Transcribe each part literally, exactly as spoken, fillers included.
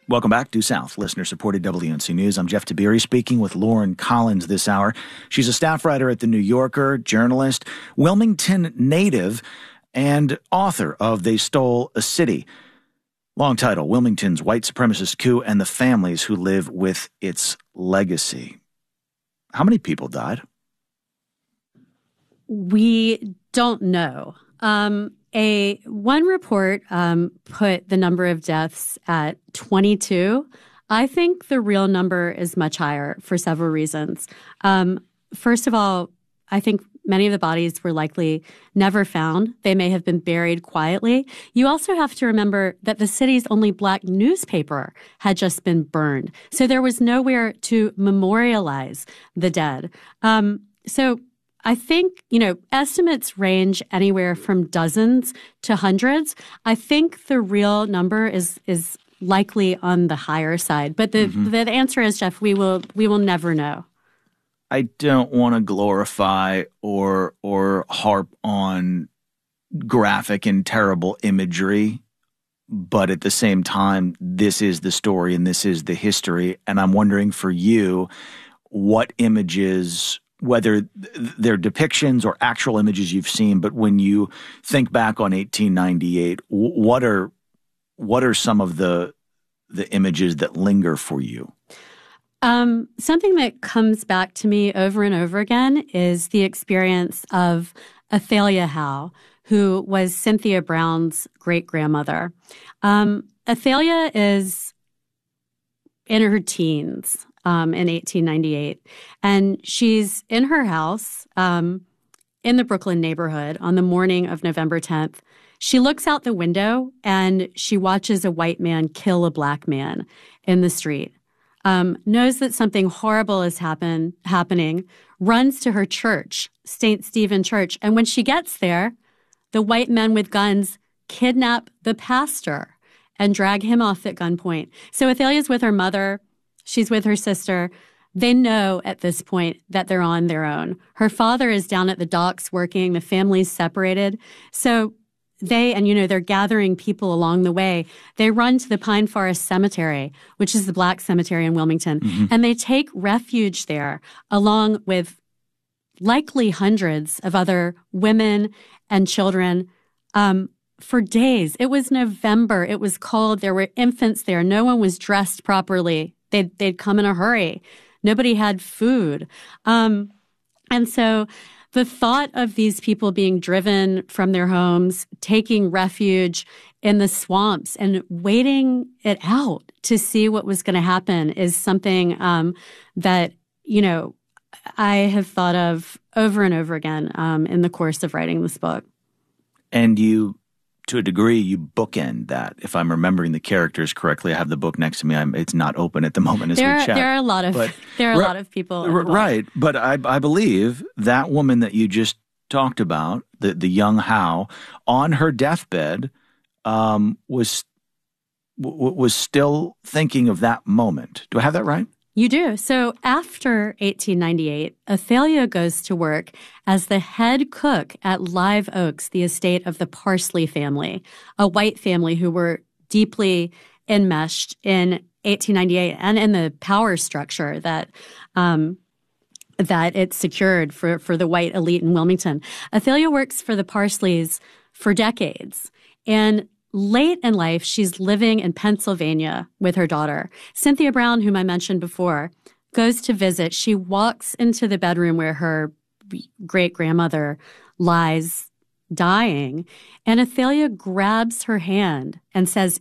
Welcome back to South, listener-supported W N C News. I'm Jeff Tiberi speaking with Lauren Collins this hour. She's a staff writer at The New Yorker, journalist, Wilmington native, and author of They Stole a City. Long title, Wilmington's White Supremacist Coup and the Families Who Live with Its Legacy. How many people died? We don't know. Um, a one report um, put the number of deaths at twenty-two. I think the real number is much higher for several reasons. Um, first of all, I think many of the bodies were likely never found. They may have been buried quietly. You also have to remember that the city's only black newspaper had just been burned. So there was nowhere to memorialize the dead. Um, so I think, you know, estimates range anywhere from dozens to hundreds. I think the real number is is likely on the higher side. But the, mm-hmm. the answer is, Jeff, we will we will never know. I don't want to glorify or or harp on graphic and terrible imagery, but at the same time, this is the story and this is the history. And I'm wondering for you, what images, whether they're depictions or actual images you've seen, but when you think back on eighteen ninety-eight, what are what are some of the the images that linger for you? Um, something that comes back to me over and over again is the experience of Athalia Howe, who was Cynthia Brown's great-grandmother. Um, Athalia is in her teens um, in eighteen ninety-eight, and she's in her house um, in the Brooklyn neighborhood on the morning of November tenth. She looks out the window, and she watches a white man kill a black man in the street. Um, knows that something horrible is happen, happening, runs to her church, Saint Stephen Church. And when she gets there, the white men with guns kidnap the pastor and drag him off at gunpoint. So Athalia's with her mother. She's with her sister. They know at this point that they're on their own. Her father is down at the docks working. The family's separated. So They, and you know, they're gathering people along the way. They run to the Pine Forest Cemetery, which is the black cemetery in Wilmington, mm-hmm. and they take refuge there along with likely hundreds of other women and children um, for days. It was November. It was cold. There were infants there. No one was dressed properly. They'd, they'd come in a hurry. Nobody had food. Um, and so the thought of these people being driven from their homes, taking refuge in the swamps and waiting it out to see what was going to happen is something um, that, you know, I have thought of over and over again um, in the course of writing this book. And you, to a degree, you bookend that. If I'm remembering the characters correctly, I have the book next to me. I'm, it's not open at the moment as there we are, chat. There are a lot of but, there are a lot of people involved. Right, but I, I believe that woman that you just talked about, the the young Howe, on her deathbed, um, was w- was still thinking of that moment. Do I have that right? You do. So after eighteen ninety-eight, Athalia goes to work as the head cook at Live Oaks, the estate of the Parsley family, a white family who were deeply enmeshed in eighteen ninety-eight and in the power structure that um, that it secured for, for the white elite in Wilmington. Athalia works for the Parsleys for decades. And late in life, she's living in Pennsylvania with her daughter. Cynthia Brown, whom I mentioned before, goes to visit. She walks into the bedroom where her great-grandmother lies dying, and Athalia grabs her hand and says,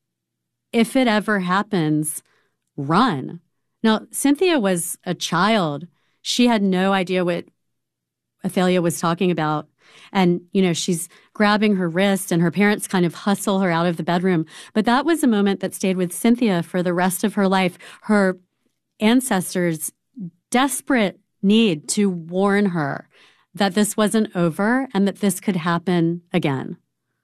"If it ever happens, run." Now, Cynthia was a child. She had no idea what Athalia was talking about. And, you know, she's grabbing her wrist and her parents kind of hustle her out of the bedroom. But that was a moment that stayed with Cynthia for the rest of her life. Her ancestors' desperate need to warn her that this wasn't over and that this could happen again.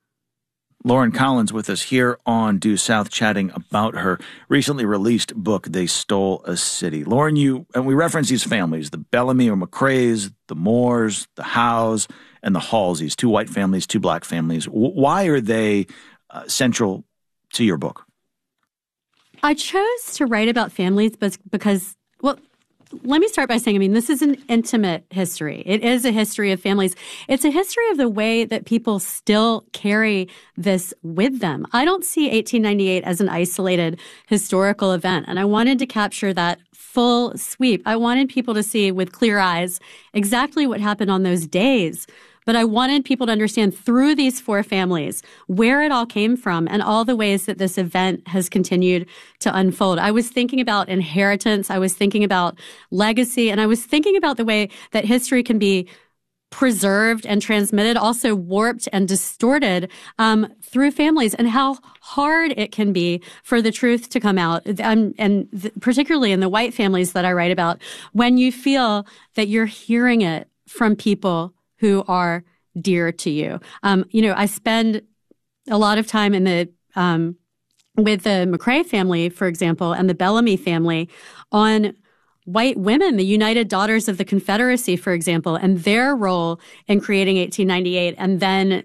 Lauren Collins with us here on Due South, chatting about her recently released book, They Stole a City. Lauren, you, and we reference these families, the Bellamy or McCraes, the Moores, the Howes, and the Halseys, two white families, two black families. W- why are they uh, central to your book? I chose to write about families because, well, let me start by saying, I mean, this is an intimate history. It is a history of families. It's a history of the way that people still carry this with them. I don't see eighteen ninety-eight as an isolated historical event, and I wanted to capture that full sweep. I wanted people to see with clear eyes exactly what happened on those days. But I wanted people to understand through these four families where it all came from and all the ways that this event has continued to unfold. I was thinking about inheritance. I was thinking about legacy. And I was thinking about the way that history can be preserved and transmitted, also warped and distorted um, through families, and how hard it can be for the truth to come out. Um, and th- particularly in the white families that I write about, when you feel that you're hearing it from people who are dear to you. Um, you know, I spend a lot of time in the um, with the McCrae family, for example, and the Bellamy family on white women, the United Daughters of the Confederacy, for example, and their role in creating eighteen ninety-eight and then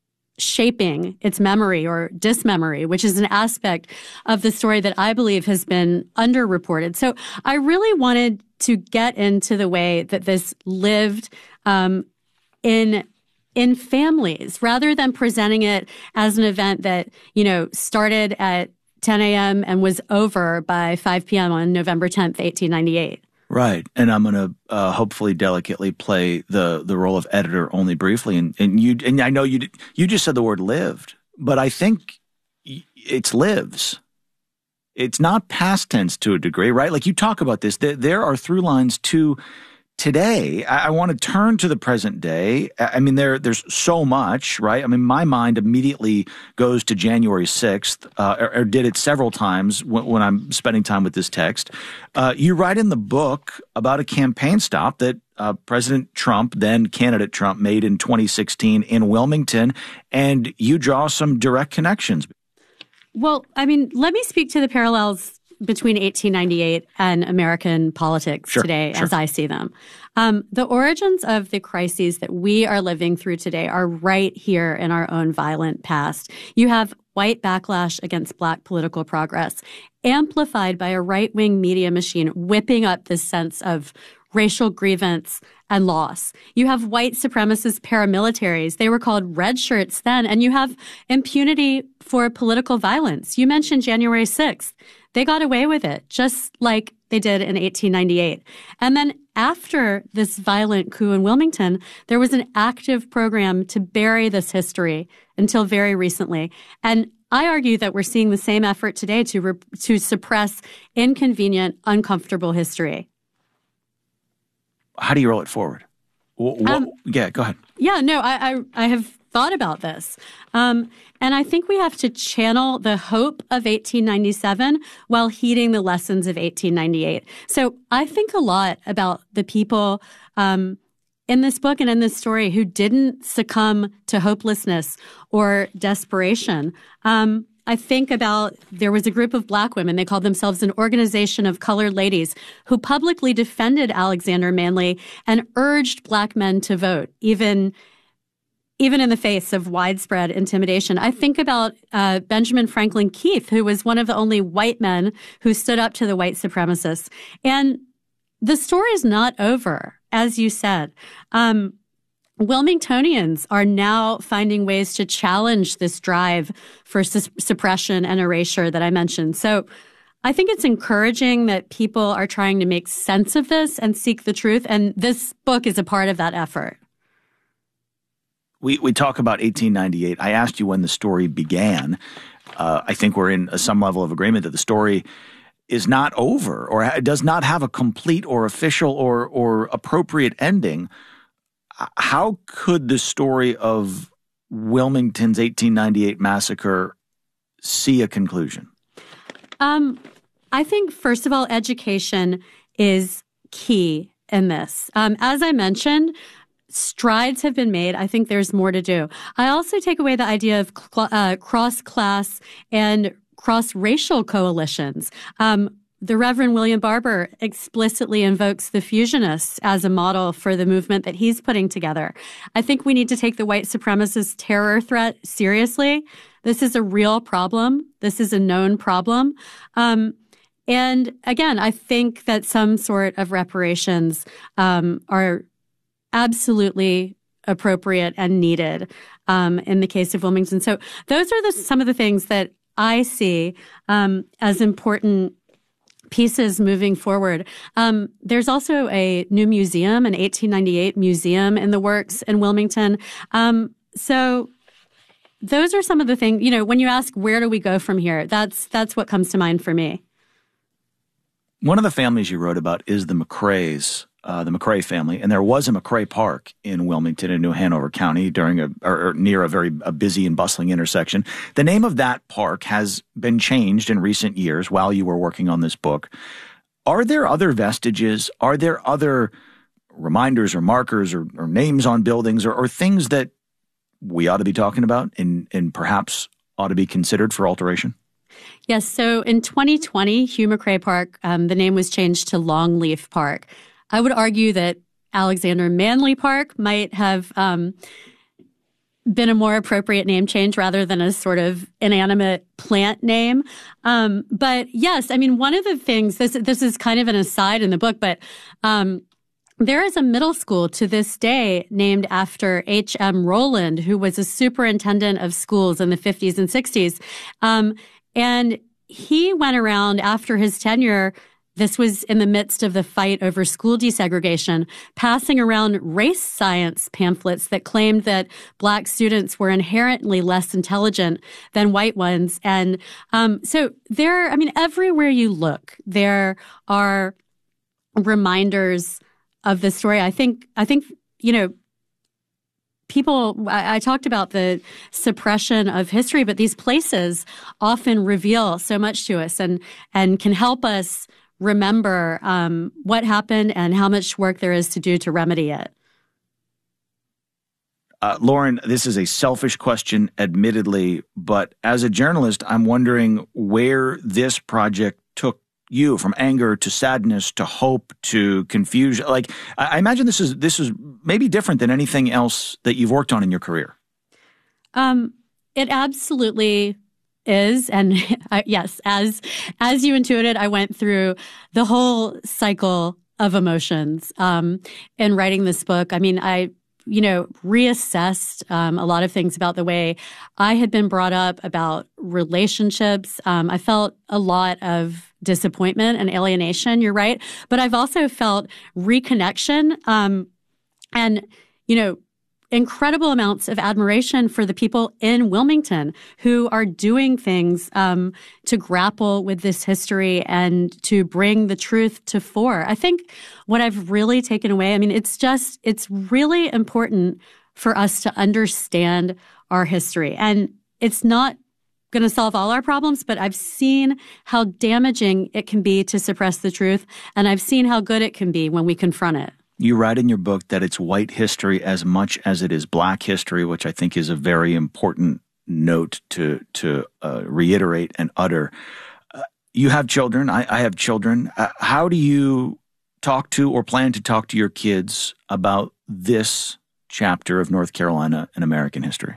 shaping its memory or dismemory, which is an aspect of the story that I believe has been underreported. So I really wanted to get into the way that this lived um, in in families, rather than presenting it as an event that, you know, started at ten a.m. and was over by five p.m. on November tenth, eighteen ninety-eight. Right. And I'm going to uh, hopefully delicately play the the role of editor only briefly. And, and you and I know you did, you just said the word lived, but I think it's lives. It's not past tense to a degree, right? Like you talk about this. There, there are through lines to today. I, I want to turn to the present day. I mean, there there's so much, right? I mean, my mind immediately goes to January sixth, uh, or, or did it several times when, when I'm spending time with this text. Uh, you write in the book about a campaign stop that uh, President Trump, then candidate Trump, made in twenty sixteen in Wilmington, and you draw some direct connections. Well, I mean, let me speak to the parallels between eighteen ninety-eight and American politics sure, today, sure. as I see them. Um, the origins of the crises that we are living through today are right here in our own violent past. You have white backlash against Black political progress, amplified by a right-wing media machine whipping up this sense of racial grievance and loss. You have white supremacist paramilitaries. They were called red shirts then. And you have impunity for political violence. You mentioned January sixth. They got away with it, just like they did in eighteen ninety-eight. And then after this violent coup in Wilmington, there was an active program to bury this history until very recently. And I argue that we're seeing the same effort today to re- to suppress inconvenient, uncomfortable history. How do you roll it forward? What, Um, yeah, go ahead. Yeah, no, I, I, I have thought about this. Um, and I think we have to channel the hope of eighteen ninety-seven while heeding the lessons of eighteen ninety-eight. So I think a lot about the people um, in this book and in this story who didn't succumb to hopelessness or desperation. Um, I think about, there was a group of Black women, they called themselves an Organization of Colored Ladies, who publicly defended Alexander Manly and urged Black men to vote, even even in the face of widespread intimidation. I think about uh, Benjamin Franklin Keith, who was one of the only white men who stood up to the white supremacists. And the story is not over, as you said. Um, Wilmingtonians are now finding ways to challenge this drive for su- suppression and erasure that I mentioned. So I think it's encouraging that people are trying to make sense of this and seek the truth. And this book is a part of that effort. We we talk about eighteen ninety-eight. I asked you when the story began. Uh, I think we're in some level of agreement that the story is not over, or ha- does not have a complete or official or or appropriate ending. How could the story of Wilmington's eighteen ninety-eight massacre see a conclusion? Um, I think, first of all, education is key in this. Um, as I mentioned, strides have been made. I think there's more to do. I also take away the idea of cl- uh, cross-class and cross-racial coalitions. Um, the Reverend William Barber explicitly invokes the Fusionists as a model for the movement that he's putting together. I think we need to take the white supremacist terror threat seriously. This is a real problem. This is a known problem. Um, and again, I think that some sort of reparations um, are absolutely appropriate and needed um, in the case of Wilmington. So those are the, some of the things that I see um, as important pieces moving forward. Um, there's also a new museum, an eighteen ninety-eight museum in the works in Wilmington. Um, so those are some of the things, you know, when you ask, where do we go from here? That's, that's what comes to mind for me. One of the families you wrote about is the McCraes, uh, the McCrae family, and there was a McCrae Park in Wilmington in New Hanover County during a or, or near a very a busy and bustling intersection. The name of that park has been changed in recent years while you were working on this book. Are there other vestiges? Are there other reminders or markers or, or names on buildings or, or things that we ought to be talking about and, and perhaps ought to be considered for alteration? Yes. So in twenty twenty, Hugh McCrae Park, um, the name was changed to Longleaf Park. I would argue that Alexander Manly Park might have um, been a more appropriate name change rather than a sort of inanimate plant name. Um, but yes, I mean, one of the things, this, this is kind of an aside in the book, but um, there is a middle school to this day named after H M Rowland, who was a superintendent of schools in the fifties and sixties. Um, and he went around after his tenure. This was in the midst of the fight over school desegregation, passing around race science pamphlets that claimed that Black students were inherently less intelligent than white ones. And um, so there, I mean, everywhere you look, there are reminders of the story. I think, I think, you know, people, I, I talked about the suppression of history, but these places often reveal so much to us and, and can help us remember um, what happened and how much work there is to do to remedy it. Uh, Lauren, this is a selfish question, admittedly, but as a journalist, I'm wondering where this project took you, from anger to sadness to hope to confusion. Like, I, I imagine this is this is maybe different than anything else that you've worked on in your career. Um, it absolutely is. And I, yes, as as you intuited, I went through the whole cycle of emotions um, in writing this book. I mean, I, you know, reassessed um, a lot of things about the way I had been brought up, about relationships. Um, I felt a lot of disappointment and alienation, you're right. But I've also felt reconnection um, and, you know, incredible amounts of admiration for the people in Wilmington who are doing things um, to grapple with this history and to bring the truth to fore. I think what I've really taken away, I mean, it's just, it's really important for us to understand our history. And it's not going to solve all our problems, but I've seen how damaging it can be to suppress the truth, and I've seen how good it can be when we confront it. You write in your book that it's white history as much as it is black history, which I think is a very important note to to uh, reiterate and utter. Uh, you have children. I, I have children. Uh, how do you talk to or plan to talk to your kids about this chapter of North Carolina and American history?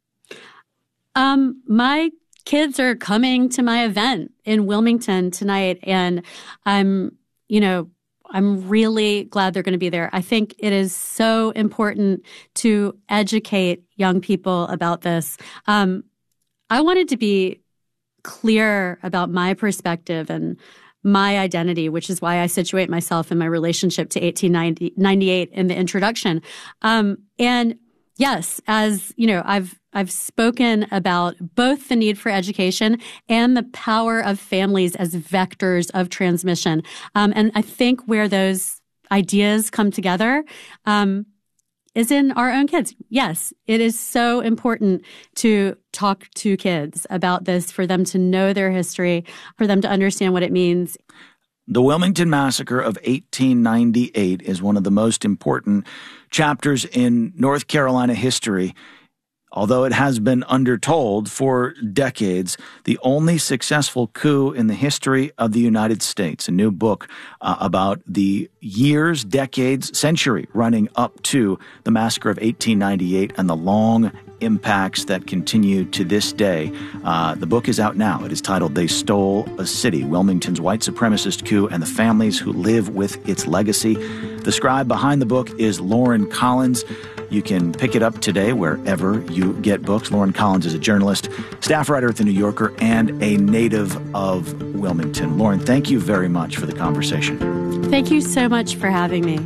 Um, my kids are coming to my event in Wilmington tonight, and I'm, you know, I'm really glad they're going to be there. I think it is so important to educate young people about this. Um, I wanted to be clear about my perspective and my identity, which is why I situate myself in my relationship to eighteen ninety-eight in the introduction. Um, and yes, as you know, I've I've spoken about both the need for education and the power of families as vectors of transmission. Um, and I think where those ideas come together um, is in our own kids. Yes, it is so important to talk to kids about this, for them to know their history, for them to understand what it means. The Wilmington Massacre of eighteen ninety-eight is one of the most important chapters in North Carolina history. Although it has been undertold for decades, the only successful coup in the history of the United States, a new book uh, about the years, decades, century running up to the Massacre of eighteen ninety-eight and the long impacts that continue to this day. Uh, the book is out now. It is titled They Stole a City, Wilmington's White Supremacist Coup and the Families Who Live with Its Legacy. The scribe behind the book is Lauren Collins. You can pick it up today wherever you get books. Lauren Collins is a journalist, staff writer at The New Yorker, and a native of Wilmington. Lauren, thank you very much for the conversation. Thank you so much for having me.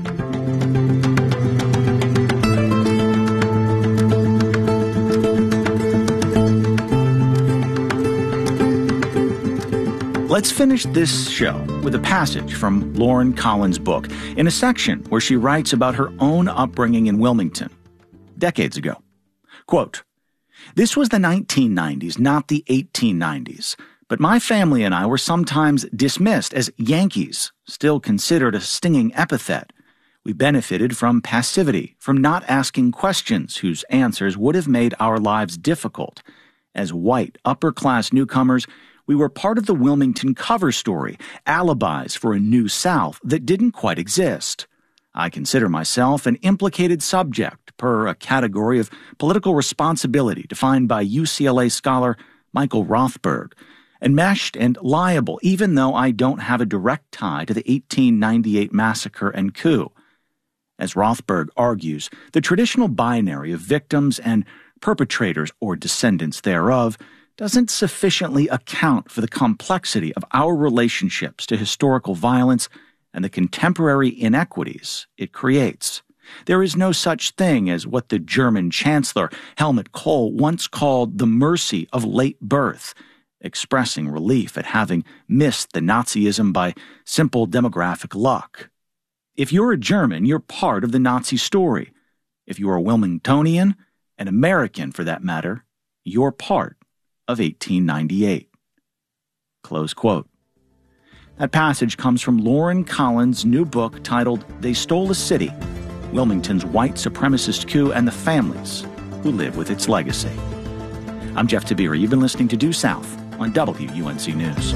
Let's finish this show with a passage from Lauren Collins' book in a section where she writes about her own upbringing in Wilmington decades ago. Quote, "This was the nineteen nineties, not the eighteen nineties, but my family and I were sometimes dismissed as Yankees, still considered a stinging epithet. We benefited from passivity, from not asking questions whose answers would have made our lives difficult. As white, upper-class newcomers, we were part of the Wilmington cover story, alibis for a new South that didn't quite exist. I consider myself an implicated subject per a category of political responsibility defined by U C L A scholar Michael Rothberg, enmeshed and liable even though I don't have a direct tie to the eighteen ninety-eight massacre and coup. As Rothberg argues, the traditional binary of victims and perpetrators or descendants thereof doesn't sufficiently account for the complexity of our relationships to historical violence and the contemporary inequities it creates. There is no such thing as what the German Chancellor Helmut Kohl once called the mercy of late birth, expressing relief at having missed the Nazism by simple demographic luck. If you're a German, you're part of the Nazi story. If you're a Wilmingtonian, an American for that matter, you're part of eighteen ninety-eight. Close quote. That passage comes from Lauren Collins' new book titled They Stole a City, Wilmington's White Supremacist Coup and the Families Who Live with Its Legacy. I'm Jeff Tabiri. You've been listening to Due South on W U N C News.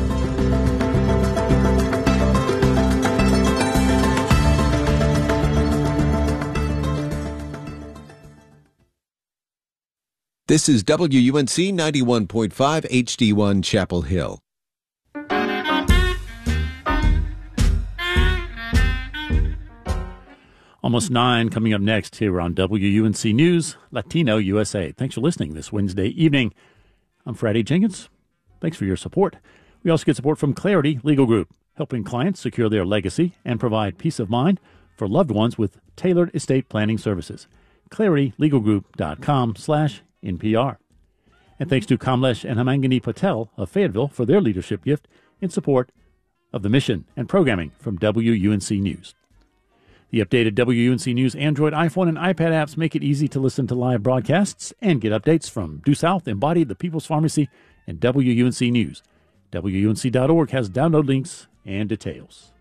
This is W U N C ninety-one point five H D one Chapel Hill. Almost nine coming up next here on W U N C News, Latino U S A. Thanks for listening this Wednesday evening. I'm Freddie Jenkins. Thanks for your support. We also get support from Clarity Legal Group, helping clients secure their legacy and provide peace of mind for loved ones with tailored estate planning services. clarity legal group dot com slash N P R. And thanks to Kamlesh and Hemangini Patel of Fayetteville for their leadership gift in support of the mission and programming from W U N C News. The updated W U N C News Android, iPhone, and iPad apps make it easy to listen to live broadcasts and get updates from Due South, Embodied, The People's Pharmacy, and W U N C News. W U N C dot org has download links and details.